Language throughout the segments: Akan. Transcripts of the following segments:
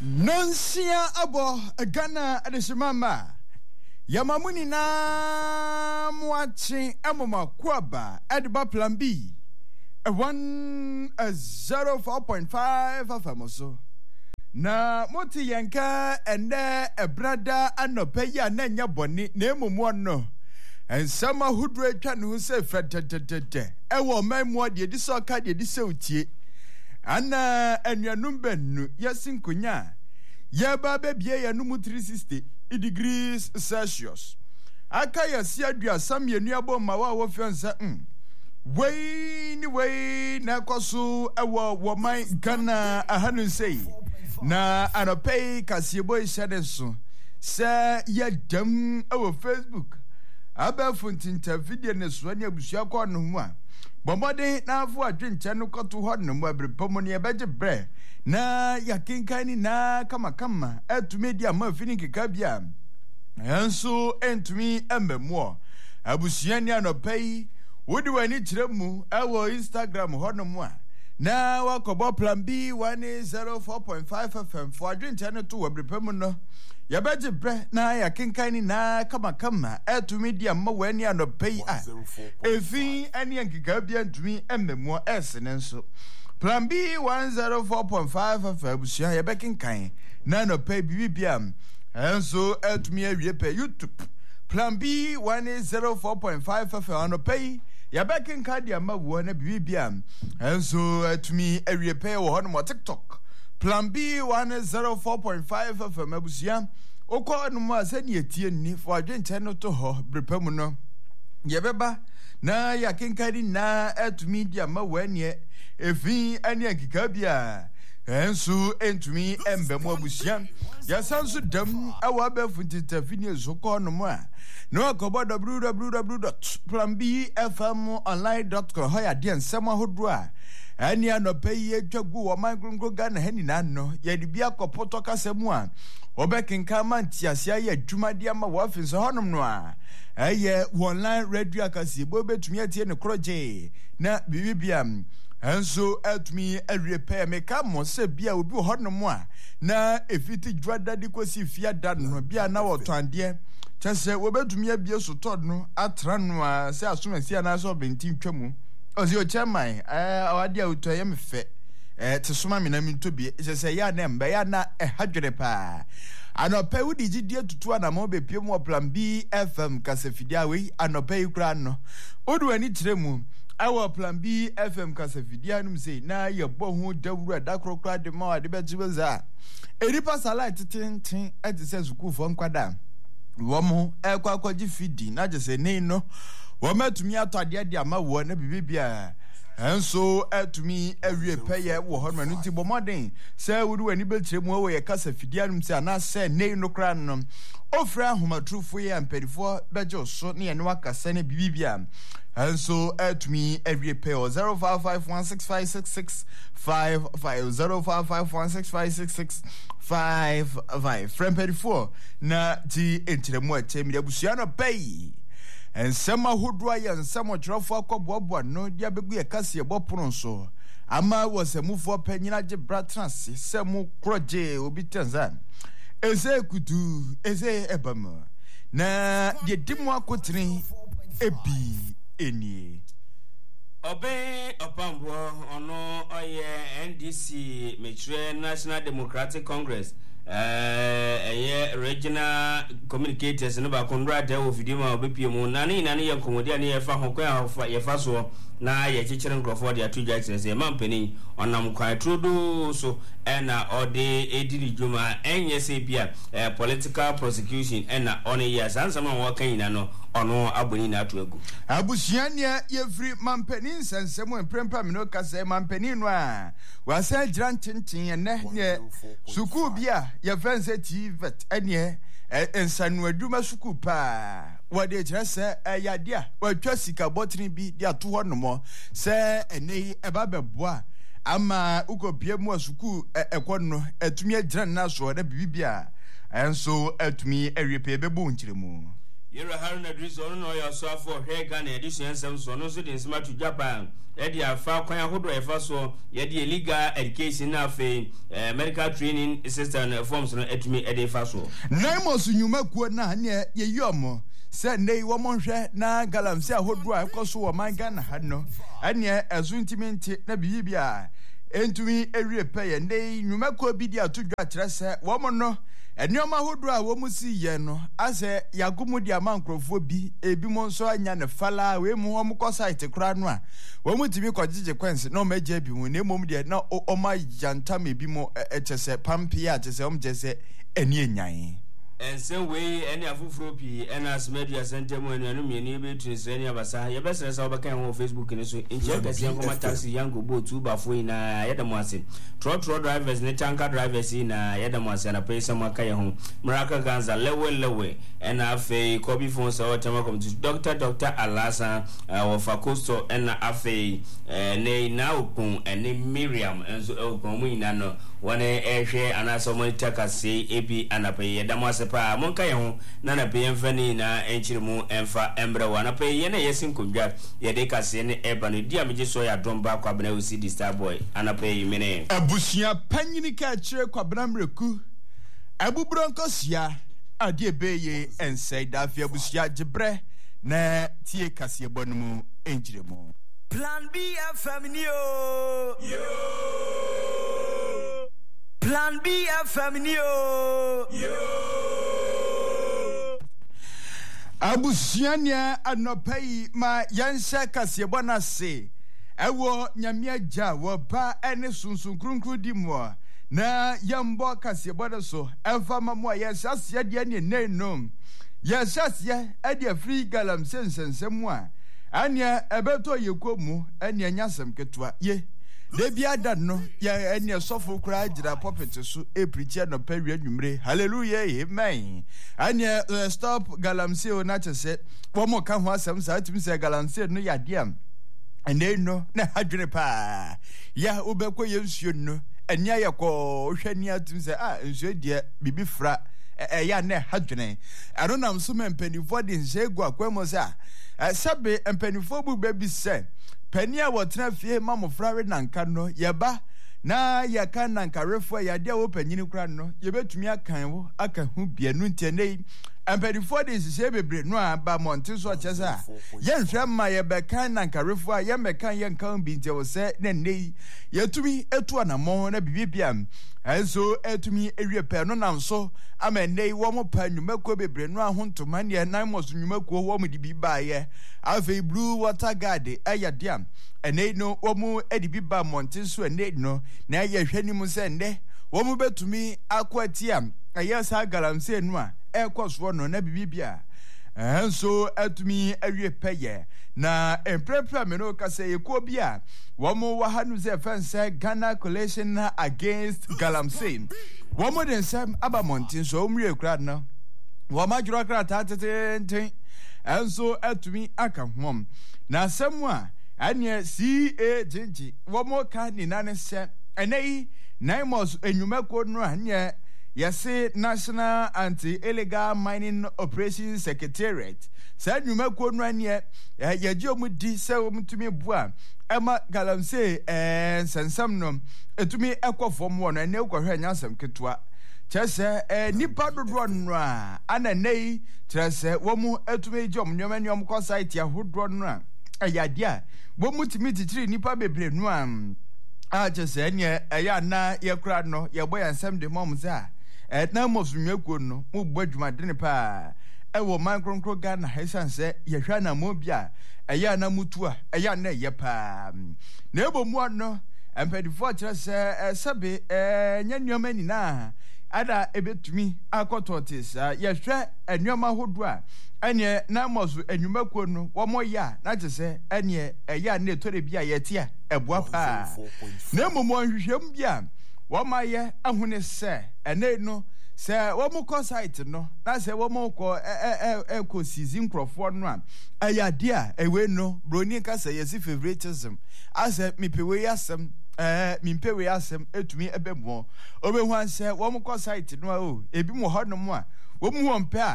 Nonsia abo Ghana adesimama Yamamuni na mwachi amoma kwaba Ediba Plan B 104.5 FM na moti yanka ende ebrada anopeya na nya boni na emumu no ensama hudre twa no se fretete ewo memmo de di so ka de di se utie ana anuanum benu yasinkonya ya ba bebie ya numu 360 degrees Celsius aka ya si adua samienu aboma wa wo fiansa Way na kwaso ewo man Ghana ahanu sei na anopei kasiebo ishadenso se ya dam ewo Facebook abafuntinta video ne so ne abusua kwa no mu a bomode na afu adwenche no koto ho no mu abrepom ne ebeje bre na yakinkani na kama etumedia ma fini keka bia enso entumi embemo abusua ne anopei wodi wani kiremu ewo Instagram ho no mu a na wakobo Plan B 104.5 FM for adwenche no to wabrepom no yabeje bre na yakinkani na kama etumedia ma wani anopei a efi ani ankika bia ntumi emmemo esenenso Plan B 104.5 FM busia yabekinkan na anopei bibia enso etumi awie pe YouTube Plan B 104.5 FM anopei yabekinkan dia ma wo na bibia enso etumi awie pe wo hono TikTok Plan B 104.5 FM abusia okọ no ma sani etie ni fo adwenche no to ho brepam no yebeba na yakinkani na etumi dia ma wanie efi ani akika bia ensu entumi embemo abusia yasansu dam awa befuntita fini ezokọ no ma no akobo www.planbfmonline.com ho ya de nsem ahodo a ani anopai etwagu wo mangrungo Ghana hani na no ya de bia kopoto kasemu a obekinka mantiasia ya adwumade ama wo afinso honom no a eye online radio akasi bo betumi atie ne kroje na bibibia enso etumi arepair meka mo se bia obi honom a na efiti dwada de kosi fia da no bia na wotande chese wo betumi abie sotod no atra no a se asomasi na so bentin twam ozi o chairman awade auto ya mefe tesoma me na mintobi chese ya na mba ya na hadwere pa anope wudi gidie tutu na mo bepie mo Plan B FM kasefidia we anope ikura no odu ani kiremu awo Plan B FM kasefidia num sei na ye bohu dawuru adakrokra de ma wade bejibenza eripa salite tintin etise sukufo nkwada womo ekwakoji fidi na jese nei no womatumi atode de ama wo na bibibia enso etumi awie peye wo ho no nti bomoden se wuru ani bekiremu wo ye kasa fidianum se ana se nei no kra no ofra ahomatrufo ye amperifo bejo so ne ye no akasa ne bibibia enso etumi awie peye 0551656655 0551656655 fremperifo na ti entiremu atemi abusua no pay ensema hodwa ya ensema trofo akọbobo no dia begu ye kase bopono so ama wosemufo panyina je bratrans semu kroje obi Tanzania eze kutu eze ebama na de dimu akotrin ebi eni Obe opambo ono oye NDC Mature National Democratic Congress regional communicators no ba konra de ofidima obepie mu na ne yankomodia ne yefa hokwa yefa so na ye chichire nkrofo de atuja exercise mampeni onam kwa trudo so na ode ediri juma enye se bia political prosecution na one years ansama wo kan ina no ono aboni na atu egu abusuania yefri mampeni nsensemu emprempa mino kasa mampeni no a wasa giran tintin ne suku bia ye fanse TVET ene ensanu aduma suku pa wade jirese yadia watwa sika botrin bi dia to ho no mo se ene eba beboa ama ukopie mu asuku ekono etumi agiran na so da bibia enso etumi arepe bebu nkiremu Yero Haruna Driso no your so for Hagan edition some so no so the smart to Japan. Edi afa kwan ahodo efa so ye de legal education na fe medical training assistant forms no etumi edi fa so. Naimos nyumakuo na ne ye yomo. Se nei wo monhwe na galamse ahodo a ekoso wo man Ghana ha no. Ane azuntiminti na bibia. Entumi ewie peye nei nyumakuo bi di atodwa kire se wo mo no enioma hodo a wo musi ye no ase yagumu di amankrofo bi ebi mo nso anya ne fala we mu ho mko site kra no a wo mutimi kogije kwense na o maje bi mu na emom de na o ma janta me bi mo echese pampi a chese omjese eni enyan ense we eni afufuro pi ena asmedia center mo enu mi ni be twins eni abasa ye best na oba kan ho Facebook ni so enje kase yanko taxi yango boat uba fo ina yeda mo ase tro drivers ne tanker drivers ina yeda mo ase na pesa mo kai ho mraka ganza lewe ena afi kobi phone so whatever come to Dr. Alasa of Acosto ena afi ne na okun eni Miriam enso okun mu ina no wane ehwe anaso mo takase ebi anape yeda mo ase pa monka ye ho na na pe mfani na enchirimu emfa embre wana pe ye na yesin kodwa ye de kase ne eba no dia meje so ya domba kwa bana osi di star boy anape yimene abusia panyini ka kire kwa bana mreku abubronko sia ade beye ensai da fi abusia gibre na tie kase bonmu enchirimu Plan B FM yo Plan B FM yo abusiania anopai ma yansa kasebona se ewo nyamia ja wo ba ene sunsun krunkru di mo na yambo kasebona so efa mamo yansa sia de ne nenom yansa sia e de free galam sensensem a ania ebeto yekomu ania nyasem ketwa ye Debi ada no ya ene sofo kura agira puppet so e preacher no pawie nwumre hallelujah amen ane stop galamse o na chese wo mo ka ho asem sa atimi se galamse no ya diam ene no na hadwene pa ya obekọ yensuo no ene ayekọ hwani atimi se nsuo die bibi fra ya na hadwene anonam so mempanifo de nshegu akwemo sa sabe empanifo bu baby se Penia wotra fie mamofra nanka no yeba na yaka nanka refo ya de wo panyini kra no yebetumi akan wo aka hu bianu ntenei ampadifo de sise bebre no aba monte so chesa yenhwe ma yebeka nanka refo a yemekan yenkan bi nte wo se na nei yetumi etu anamo na bibibiam enso etumi ewie pe no nam so ama nei wo mo pa nwumako bebre no ahontoma ne nan mo so nwumako wo mo di bi baaye afi blue water guard ayadiam enei no wo mo edi bi ba monte so enei no na yehwe ni mu se nde wo mo betumi akwatiam ayasa galamse no a ekwoso no na bibibia enso etumi awie peye na emprepra me no kase yeko bia wo mo wa hanu ze fense Ghana Coalition Against Galamsey wo mo den sam aba montin so umre kra no wo ma juro kra ta teten enso etumi aka hom na samu a anye CA jinji wo mo ka ni nane se enei naimos enyumako no anye Yase National Anti-Illegal Mining Operations Secretariat. Sa nyumako no anye yaji omudi se omutumi bua ema galamse sensam no etumi ekofom wo no ene ekwohwe nyasem ketwa. Chese nipa dodo no a ana nei chese wo mu etumi jom nyom ko site ahodo no a ayade a wo mutimi titiri nipa bebre no a chese ene eya na yekura no yebo yansem de mom za na mosunweko no mo bodwuma de ne pa ewo man kronkro Ghana hesanse yehwa na mo bia eya na mutu a eya na ye pa na ebomu no empedifo kire se sebe nyanuoma ni na ada ebetumi akototis yehwe enuoma hodo a ene na mosu enwumako no wo mo ya na kise ene eya na etore bia yetia eboa pa na momu anhwehwem bia Wama ye ahune se ene no se womo ko site no na se womo ko ko season crofo no a ayade a ewe no broni ka se yesi favoritism ase mipewe yasem mimpewe yasem etumi ebemo obehu anse womo ko site no o ebi mo hono mo a womu ho mpe a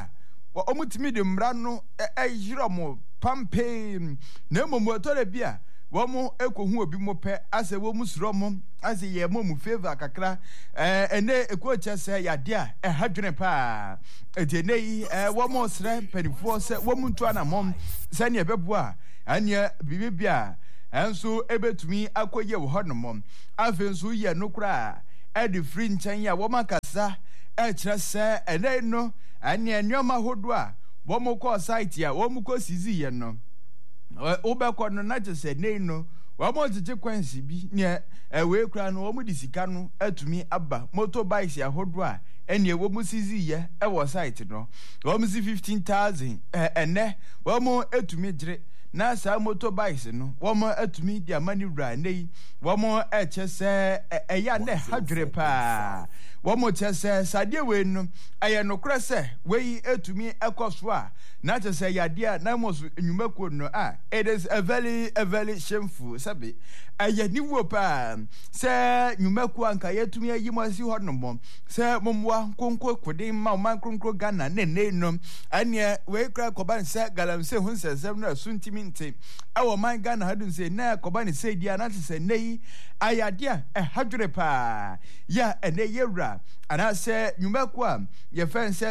omutimi de mmra no yiro pampe na momotore bia womo ekohu obi mo pe ase womu suro mo ase ye mo favor kakra ene ekocha se yade a hadwene pa ede nei womo sre penifo se womu ntu anamom se ne beboa anya bibibia enso ebetumi akoye wo honomom afenso ye nokura edi free nchan ya womakasa kire se ene no anya nyoma hodo a womo ko site ya womu ko sizi ye no obekọ no na jese nei no womo tete kwansi bi ne we kura no womu disika no atumi aba motorbikes ya hodo a ene womu sizi ye wo site no womu si 15,000 ene womu etumi gire na sa motorbikes no womo atumi dia mani wura nei womo echese eya ne hadwere pa womo chese sadie we no aye no kura se we etumi ekoso a na chese yade a na mo enyumako no it is a very shameful sabe aye niwo pa se nyumako anka yetumi ayimasi ho no mo se momwa konko kodin ma man kronkro Ghana ne no ane we kura koban se galamse hun sesem na suntimi nti awo man Ghana hadun se na koban se dia na se nei ayade a hadwere pa ya ene yewra ana se nyumako a ye fense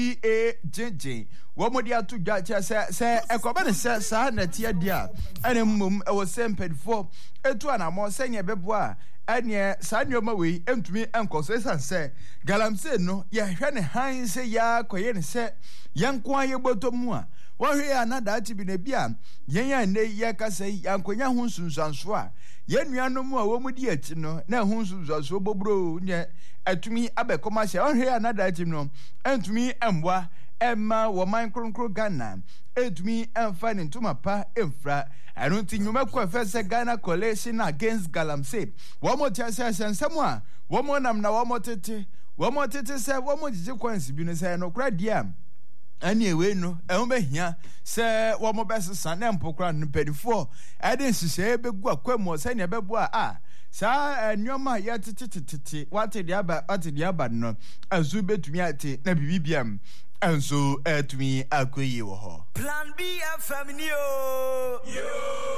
CAJJ womo dia to dwa se ekoba ne se sa na tie dia ene mmom e wo sempedfo etu anamo se nye bebo a ene sa nyoma we entumi enkoso sanse galamse no ye hwe ne han se ya koye ne se yanko aye botomu a wohwe anada ati bi na bia yenya ne ye kasa yankonya hu sunsanso a yenuanom a wo mu di achi no na hu sunsanso bobro nye atumi abekoma hye wohwe anada ati no entumi emwa Emma woman kronkro Ghana etumi emfa ne ntuma pa emfra anu ti nyuma ko fese Ghana coalition against galamse womo tiase sensemo a womo nam na womo tete se womo jije kwansi bi no se no kra dia ani ewe no ehun behia se womo besesa na mpokra no pedifo ade nsise begu akwamo se ne bebo a sa nyoma ya tete wate dia ba no azu betumi ate na bibibiam enso etumi akoyi wo ho Plan B FM yo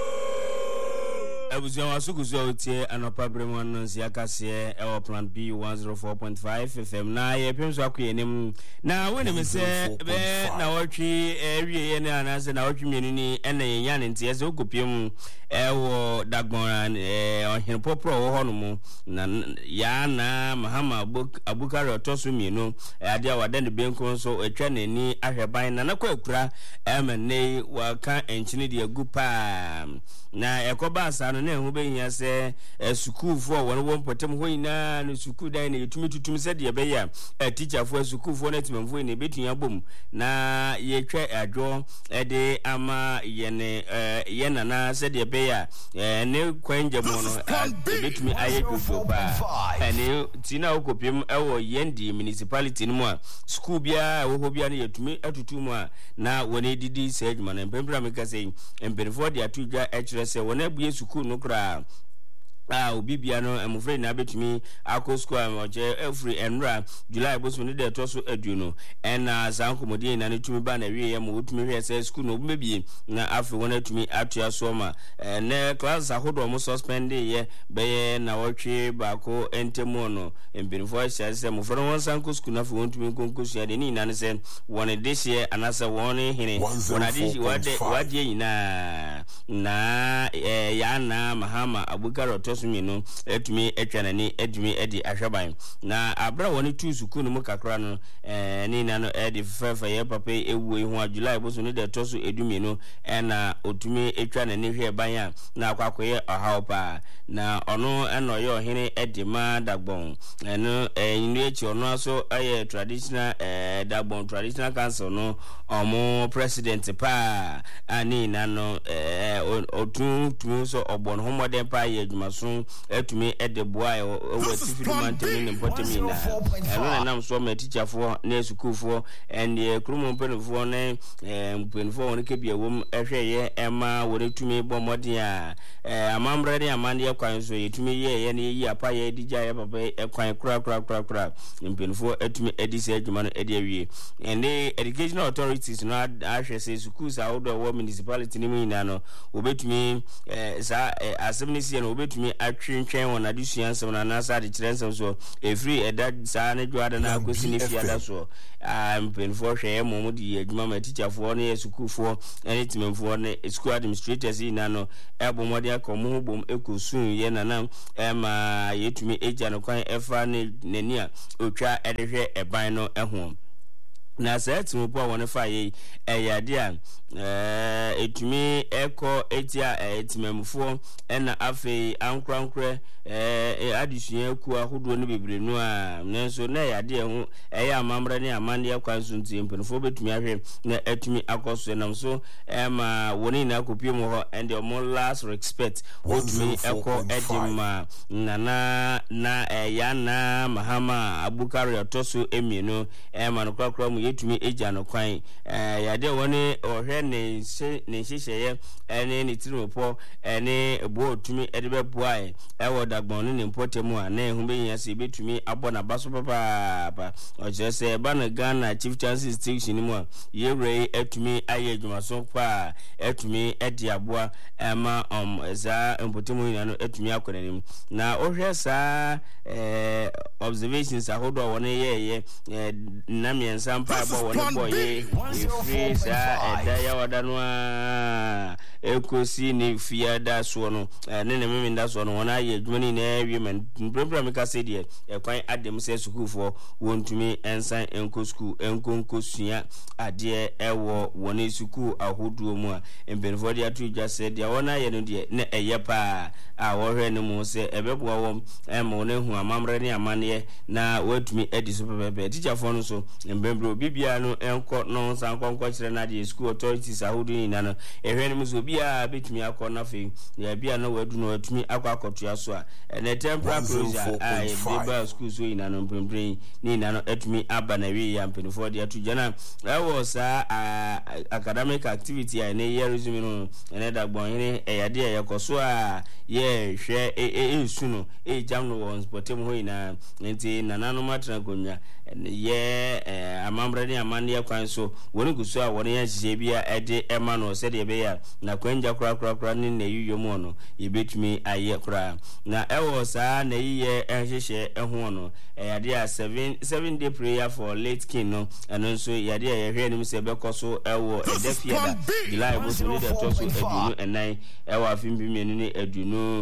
Abuzi wasukuzo otie anopa bremon nsi akase e Plan B 104.5 FM na ye pemso akoyenim na woni me se be na wotwi ewie ye na anase na wotwi mienu ni ena ye nya ne ntie se okopiem wo dagbon ohin popro wo hono mu na ya na Mahama Abukari otoso mienu ade awade ne benko so etwa nani ahweban na nakwa akura emene waka enchini de agupa na ekoba asano na ehu behia se school fo won potem ho ina no school dan na yetumi tutum se de be ya teacher fo school fo na timamfo na betun abom na yetwa adwo de ama yene na se de be ya ne kwanje mo no betumi aye dwofo ba ene tina okopem ewo yendi municipality no a school bia wo ho bia na yetumi atutum a na woni didi se adwuma na mpempra meka se empenfo de atudwa se wona bue suku no kra obibia no emofre na betumi akọ school oje every enra July bosu ni de to so aduno ena sankomodi na ne tumi ba na wiye mo tumi hwe se school no obibie na afre wona tumi atua so ma ne class ahodo mo suspend ye be na wotwe bako entemo no empinfo se mo fro won sanko school na fo won tumi konkosu de ni na ne se won this year anasa won hene wona di wade ina na ya na Mahama Abukari sumino etumi etwanani edumi edi ahwaban na abra woni tu suku no kakra no ni na no edi fefa ye papa ewu ehu July boso no de toso edumi no na otumi etwanani hwe ban na akwakoye ohawpa na ono eno ye ohene edi ma dagbon eno inu echi ono aso aye traditional dagbon traditional council no omo president pa ani na no otun tu so ogbon homode pa ye adwumaso so etumi edeboa o tifili mantemi ne potemi na eno na nam so ma teacher for na school for and krumo penfo ne penfo won ke bia wom ehweye ema woretumi bomodin a amambre ne amande kwan so yetumi ye ne yi apa ye digya ye papa kwan kura penfo etumi edise adwuma no edi awie and the educational authorities no ahwe say schools outdoor war municipality ni mina no obetumi sa assemblea no obetumi atwentwen won adesua nsem na nasa de kirensem so every eda sa ne dwada na akosi ne fiada so penfo hwe mo di adwuma ma teacher for ne school for anything for ne school administrators ina no ebomode akomo bom ekosun ye nanam ma yetumi eja no kwan efa ne nani a otwa edehwe eban no eho na setimo po won fa ye eyade a etumi eko etia etimemfo na afi ankrankre adisua ku ahodo ne bebre no a nenso na eyade ho eya amamra ne amande akwanso ntiempenfo betumi ahwe na etumi akoso nam so ma woni na kopie mo ho and your last respect otumi eko edima na yana mahama abukari otoso emienu ma no kwakra mu yetumi eja no kwan yade woni ohwe ne hihye ene ne tiripo ene ebo otumi edebe boae ewo dagbon ne mpotemu a na ehu beyin se betumi abona baso papa oje se ba na Ghana Chief Chances Station mu a yewre etumi aye adwumaso pa etumi edi aboa ema za mpotemu ina no etumi akonanim na ohwe sa observations ahodo woni ye na miensa mpa bo woni boye free sa edaya wadano ekosi ni fiada so no ne meminda so no wona aye adwumani na awie man program me ka se de ekwan adem se school for wontumi ensan enko school enko sua ade ewo woni school ahodo mu a embenfo de atu dwa se de wona aye no de na eye pa a wohwe ne mu se ebeboa wom ema wona hu amamre ne amane na watumi edi so pepe teacher for no so embembro bibia no enko no sankonko kire na de school authorities ahodo ni na no ehwe ne mu so bia betumi akọ na fe ya bia na wadu no watumi akọ so a na temporary closure ai Bible school so ina no mpembre ni na no etumi aba na wi ya mpenfo de atu jana was academic activity ai ne year resume no ene dagbon ene eyade yakoso a ye hwe esu no jam no won spotem ho ina nti nanano matra gonya ye amambre ni amande yakwan so woni guso a woni ya bia ede ema no se de be ya na kwanja kura ni na yiyo mu no yebetumi aye kura na ewosa na yiye ehhehye eho no yade a 7 day prayer for late king no eno so yade a yehwe nim se bekoso ewo edafia da July bo so de to so edunu enan ewo afimbi menu ni edunu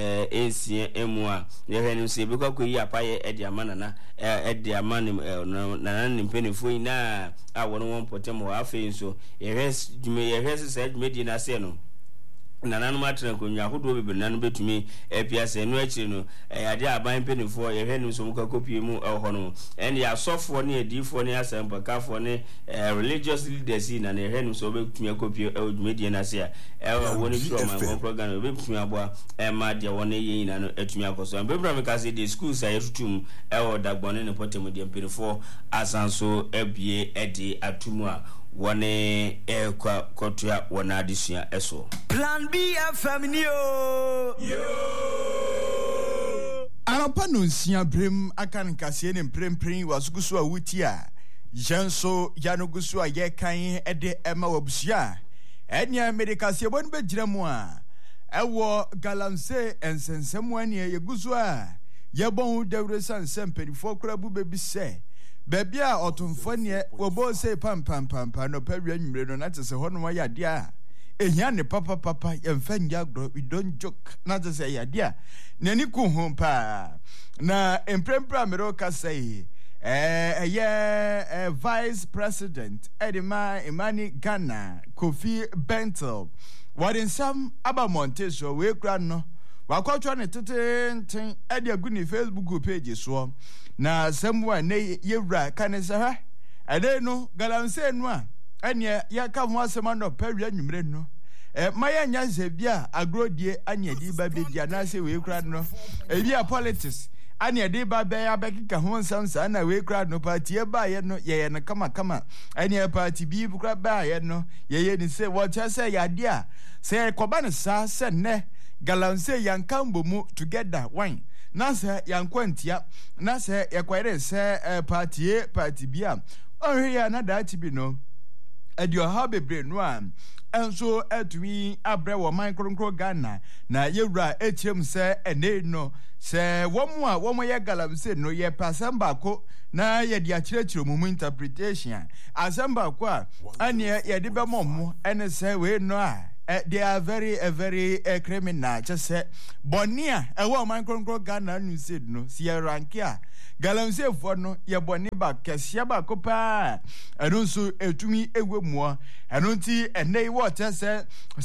ensie emu a yehwe nim se bekoko yi apaye ede amanana ede amani na mpenifu ina a wono won potem ho afi so yehwe se dwumedi na se no nananu matra konwa hodo bebe nanu betumi epiase no akiri no yade aban penifo yehwe nim so muka kopie mu ho no and ya sofo ne edifo ne asempa kafo ne religious leaders na yehwe nim so betumi kopie edwumedi na se a woni tro man program betumi aboa ma de woni ye ina no etumi akoso bebra me ka se the schools aye tutum dagbone ne potem de penifo asanso ebie edi atumu a wone kwa kotua wona adesua eso Plan B family yo arapa no nsia brem aka nkase ne mprempren wasuguso a wuti a jenso yanoguso a ye kan ede ema wabusua enya medikase bon begira mu a ewo galamse ensensemu ani yeguso a yebon dawre sansem pedifo kura bu bebise Baby a otumfo ne wobo say pam no pawia nwumre no na tese hono wa yade a ehia ne papa yemfa nyagro we don't joke na tese yade a nani ku ho pa na emprempra meroka say vice president Edema Imani Ghana Kofi Bentel wadin sam aba Monteso we kra no wakotwa ne teten ade agu ni Facebook page so na semwa ne yewra kanesa ha ade no galamse no a ene ya ka mo asema no pawia nwumre no maya nyanse bia agrodie anya di ba be dia na se we kura no bia politics anya di ba be ya be kika ho nsam sa na we kura no party e ba ye no ye no kama anya party bi kura ba ye no ye ni se what say ya dia se koba ne sa se ne galanse yankambo mu together wine na se yankwantia na se yakwere se party bia ohwe ya na da ti bi no edio ha bebre no am enso etumi abre wo man kronkro Ghana na yewura echem se ene no se womu ye galamse no ye pasamba ko na ye dia kirechiro mu interpretation asamba ko a ane ye de be momo ene se we no a they are very criminal just say bonia ewo man kronkro Ghana nu said no si rankia galamse fo no ye boni ba kesia ba ko pa enu so etumi ewe muo enu nti ene wo te se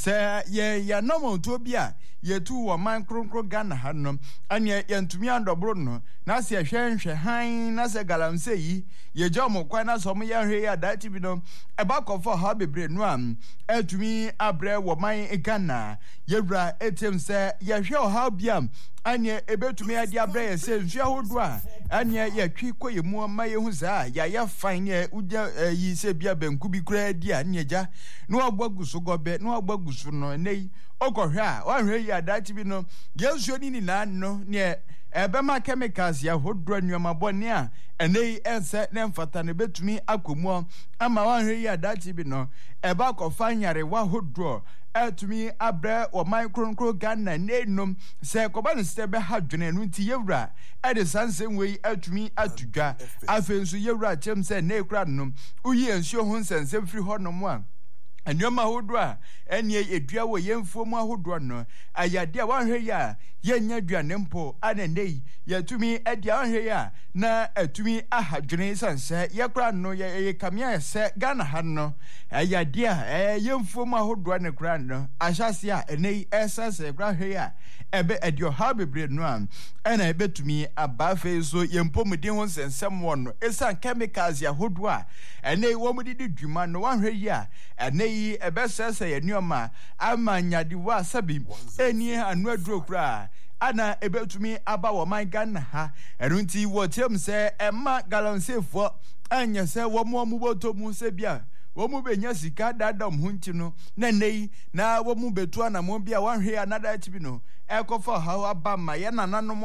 ye normal to bia ye tu wo man kronkro Ghana ha no ane ye ntumi andobro no na se hwenhwe han na se galamse yi ye jomo kwa na so mo ye hwe ya dati bi no e ba ko for ha bebre no am etumi abre wo man Ghana yewra etem se ye hwe ha bia ane ebetumi ade abre ye se nsu ahodo a ane ye twi koye mu ma ye hu za ya fine ye uja yi se bia banku bi kura di ane ja no agbaguso gobe no agbaguso no nei okohwe a wa hwe ya dati bi no ye nsu ni na no ne ebema chemicals ya hodro nnyoma bone a enei ense ne mfata ne betumi akomu ama wa hwe ya dati bi no eba kofa nyare wa hodro etumi abre wo microncro Ghana nenum se koba ne stebe hadwene no nti yewura ede sansen wei etumi atudwa afensu yewura chem se ne kura no uyi ensuo ho nsense firi honom a anyoma hodo a enie edua wo yemfuo mu ahodo no ayade a wanhwe ya yenya duane mpo anenei yatumi edia wanhwe ya na atumi ahadwene sanse yekura no ye kamia se Ghana ha no ayade a yemfuo mu ahodo ne kura no ahyase a enei esase kura hwe ya ebe edio ha bebre no am ena ebetumi abafe so yempomudi ho sensem wono esan chemicals ya hodo a enei wo mudidi dwuma no wanhwe ya enei ebesese ye nioma amanyade wa sabi eni anu aduro kura ana ebetumi aba wo man Ghana ha erunti wo tem se emma galansefo anya se wo mu botomu se bia wo mu benya sika dadam hunti no na nei na wo mu betu anamo bia wanhwe anada tibi no ekofa ha abama ye nananom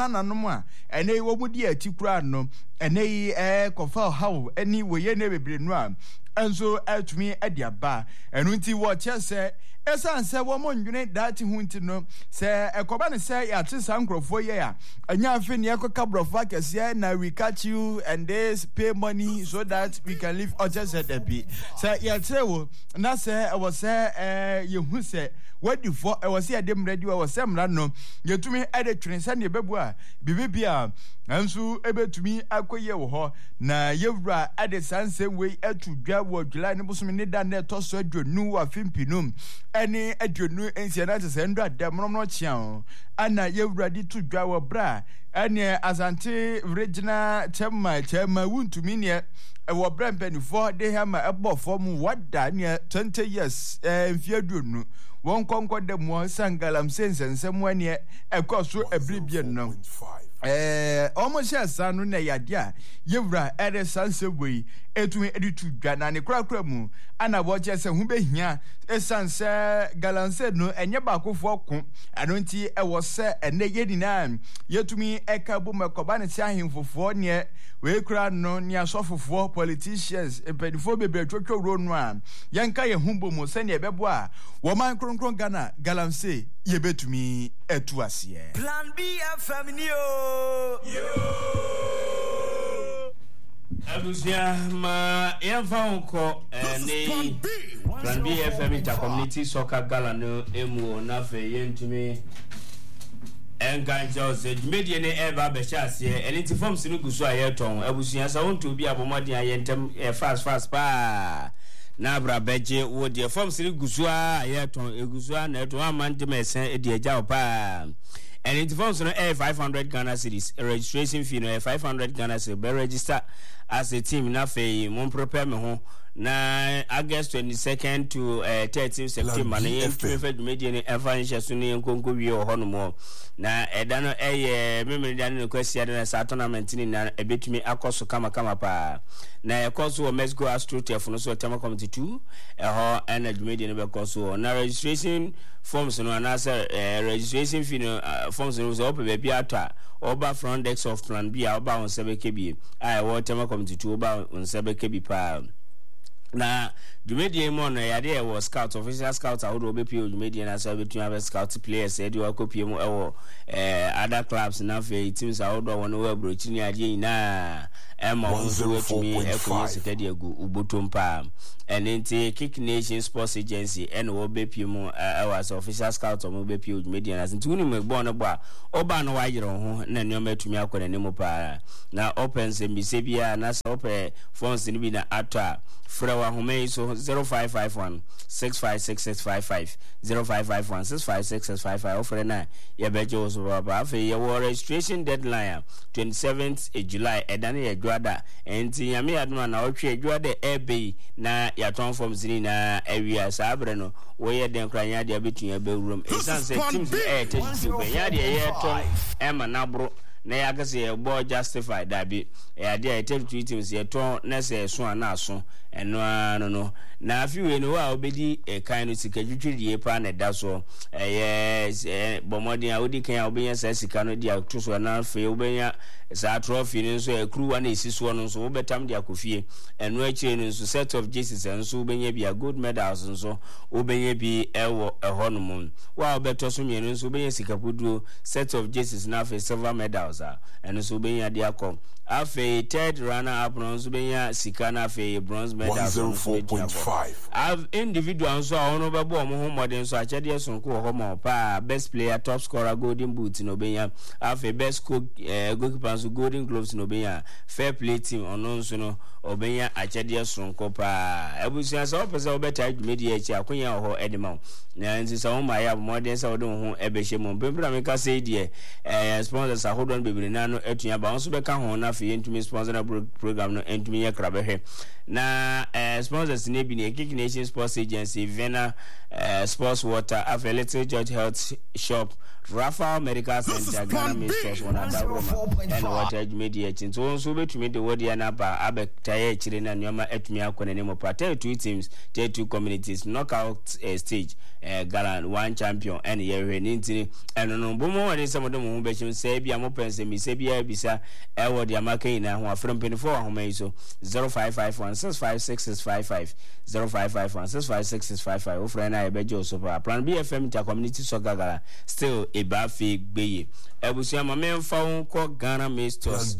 a enei wo mu di atikura no enei ekofa ha eni wo ye ne bebre no a enso atumi adiaba enunti wo chese esan se wo mo ndwene dati hunti no se ekoba ne se ya tisa nkrofo ye ya anya afi ne ekoka brofo akese na we catch you and this pay money so that we can live or just at be se ya trewo na se e wo se ye hu se wadi for e wo se adem ready wo se mra no yetumi ede twene se ne bebu a bibibia ansu ebetumi akoye wo ho na yewura ade sanse we atudwa wo dwula ne busumi ne da na toso adwonu wa fimpinum ene adwonu ensiana tse ndo adamrono chian ana yewura di tudwa wo bra ene azante regional chema wuntumi ne wo bra mpanifo de hama ebofo mu wada ne 20 years mfiadwonu won konko de mo sangalam sensensem wane ekoso ebribie no almost sanu na yade a yewura ere sanse boyi etumi editu dwa na ne krakra mu ana bo je se hu behia esanse galanse no enye bakofo ko ano nti ewo se ene yedina yetumi ekabu makoba ne tia himfofo ne we kra no ne asofofo politicians empedifo bebe twotwo ro no a yenka ye humbo mu se ne bebo a wo man kronkron Ghana galanse yebetumi etu ase Plan B FM yo abusia ma yemfa honko ne Plan B FM inter community soccer gala no emu na fe yentumi enganjo se media ne eba be chase eniti forms no guso ayeton abusia sa wonto bi abomoden ayentem fast pa na bra beje wo de forms no guso ayeton eguso na eto amante mesen e de agya pa eniti forms no 500 Ghana cedis registration fee no 500 Ghana cedis be register as a team na fe mon prepare me ho na August 22nd to 13th September na yɛmfa dwumadie ne ɛfa nhyɛ so ne yɛnkɔnkɔ wie wɔ hɔ no mu na ɛda no ɛyɛ memere da no kwasiade na saa tournament ni na ɛbɛtumi akɔ so kama paa na ɛkɔ so wɔ Mexico AstroTurf no so Tema Committee 2 ɛhɔ ɛna dwumadie no bɛkɔ so na registration forms no anasa registration fee no forms no so ope baabi atɔ oba front desk of plan B a oba on sebeke bi a ɛwɔ Tema Committee 2 oba on sebeke bi pa na dwumadie mu no yade ɛwɔ scout official scout ahodo obepie dwumadie na so betumi aba scout players ɛde wakopie mu ɛwɔ other clubs na fe teams ahodo wɔn wɔ abrochi ni ade nyinaa ɛma wɔn so wetumi ɛkɔyɛ sikadi agu ubotom pa ɛnenti Kick Nation Sports Agency ɛna wɔbepie mu ɛwɔ as official scout wɔn obepie dwumadie na nti woni mɛgbɔ no bɔ a oba no wayere ho na nneɛma atumi akɔ n'anim pa na open sɛ mbise bia na sɛ opɛ phones ni bi na atɔ Frewa Home so 0551 656655 0551 656655 offer na ya beje so baba afi ya registration deadline 27th July edane ya dwada enti yame aduma na otwe dwada ebe na ya ton form zini na awia sabre no wo ye den kra nya de abetu ya bewuram esan se teams tenju be ya de ye ton ema na bro na ya gase ye bo justify da bi ya de ya tell two teams ye ton na se so ana so eno no na afiwe no wa obedi kan no sika twitwirie pa na da so bomodin a odi kan a obenya sa sika no dia to so na afi obenya sa trophy no so ekruwa na esiso no so obetam dia kofie eno akire no so set of Jesus enso obenya bia gold medals nso obenya bi ewo ehonum wa obeto so mienu nso obenya sika poduo set of Jesus na afi silver medals a eno so obenya dia kom afi third runner up no so obenya sika na afi bronze medal 104.5 I've individual so ono bebo omo ho modern so achede sonko ho mo pa best player top scorer golden boot no benya afi best goalkeeper so golden gloves no benya fair play team ono so no obenya achede sonko pa ebusia so pese obeta adwumedi achi akonya ho edema na nti so mo ya modern so do ho ebehye mo bembra me ka say die sponsors ahodo no bebere na no etunya ba so beka ho na afi entumi sponsor na program no entumi ye krabehwe na sponsors ne bi ne Kick Nation Sports Agency Vena Sports Water Little George Health Shop Rafael Medical Center Ghana Masters one adagoma and water media chin so betumi de wodi na ba abektaye chire na nyoma etumi akone ne mo party two teams two communities knockout stage Ghana one champion and yewe nintini eno no bomo wani samodo mo be chim se bia mo pense mi se bia bisa e wodi amaka ina ho afrem penifo ahoma iso 0551 656655 0551 656655 ofra na ebejo so plan BFM ta community so gagara still ebafi gbeye ebusia ma memfa won Ghana Masters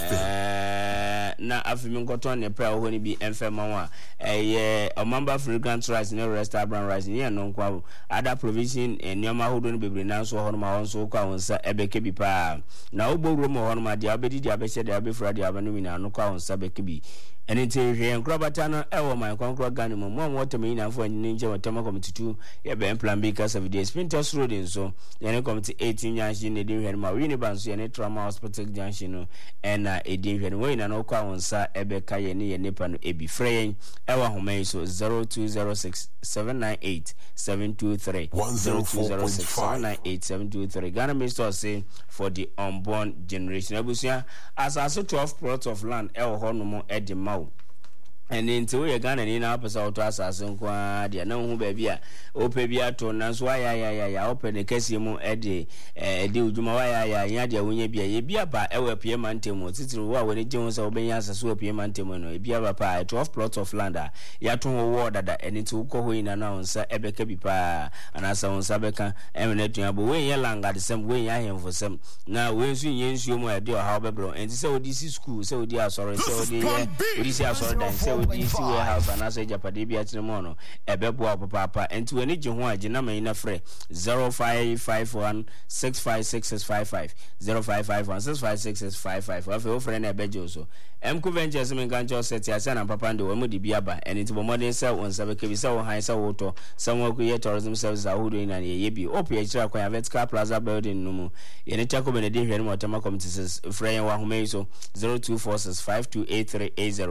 na afimi nkoto ne pra ho ni bi emfema wa omamba fragrant rice ne restaurant rice ne no nkwa other provision nyoma hodo no bebre na so ho no ma won so kwa won sa ebeke bi pa na ogboro mo ho no ma dia obedi dia behye dia befra dia abanu mi na no kwa won sa beke bi ene te hwe nkrobata no ewo man konkro Ghana mo wotem na fo anyi nje Tema Committee 2 ye be plan B ka 7 days Spinters Road nso ye committee 18 yanshi ne de hwe ma wi ne banso ye ne trauma hospital junction no ena edi hwe no we na no kwa wonsa ebe ka ye ne ye nepa no ebi frey ewa homan so 0206 798 723 0206 798 723 Ghana Masters say for the unborn generation abusia as 12 plots of land ewo ho no mo edima and into we Ghana ni na pesa auto asase nkwa de na hu ba bia ope bia to na so ya ope ne kase mu ede ujuma wa ya de wonya bia ye bia ba ewe pie mantemu titiri wa we je hu se obenya asase wa pie mantemu no bia ba pa 12 plots of land ya to wo dada and into ko ho ina na onsa ebeka bi pa anasa onsa beka emene tun abo we ye langa de sem we ya hemfo sem na we nsu ye nsuo mu ade o ha obebro enti se odi si school se odi asore se odi si asore dan se DC warehouse and as a Japade be at the mono, a bebo papa, and to any Jihua Jinama in a fray 0551 656655 0551 656655 of your friend a bejoso. M. Ventures in Ganjo set Yasan and Papando, Mudi Biaba, and into modern cell on Sabakisa high water, some create tourism services are holding and ye be OPH Quavetka Plaza building Numu, Yenitaco Benedict and Tema Committees, Frey and Wahumeso 0246 528380.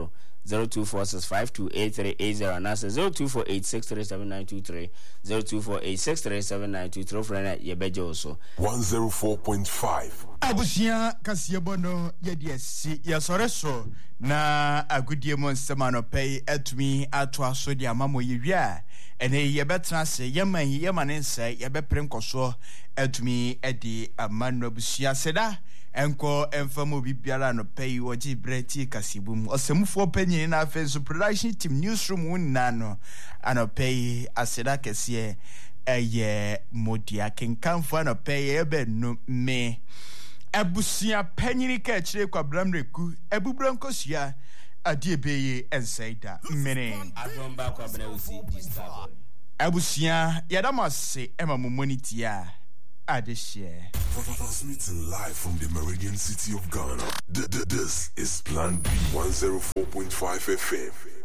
0246528380 and that's 0248637923 0248637923 friend yebeje also 104.5 abusia kasiebono yediasi yasoreso na agudie monsema no pay etumi ato aso dia mamo yewia ene yebetra se yemane yebepren koso etumi edi amano abusia seda enko enfamo bibiara no pay oji breti kasibum osemufo panyin na afenso production team newsroom wonnano ano pay aseda kese eye modia kenkanfo no pay ebe no me abusia panyiri ka chire kwa bramreku ebubrankosia adiebeye ensaida mene adomba kwa brawusi disturb abusia yadamase emamomonitia adeshare transmitting live from the Meridian City of Ghana. This is Plan B 104.5 FM.